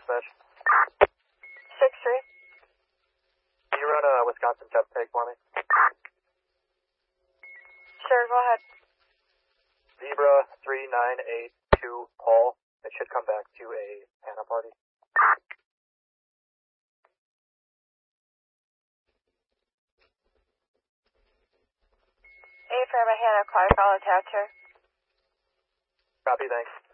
dispatch. 6-3. Can you run a Wisconsin temp take for me? Sure, go ahead. Zebra 3982 Paul. It should come back to a Hannah party. A for Hannah, Clark, I'll attach her. Copy, thanks.